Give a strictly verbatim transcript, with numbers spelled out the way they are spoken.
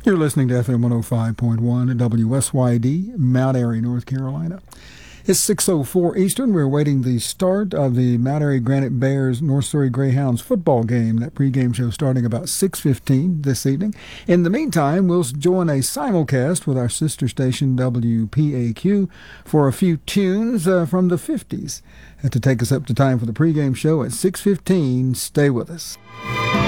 You're listening to F M one oh five point one at W S Y D, Mount Airy, North Carolina. It's six oh four Eastern. We're awaiting the start of the Mount Airy Granite Bears North Surrey Greyhounds football game. That pregame show starting about six fifteen this evening. In the meantime, we'll join a simulcast with our sister station W P A Q for a few tunes uh, from the fifties. And to take us up to time for the pregame show at six fifteen, stay with us.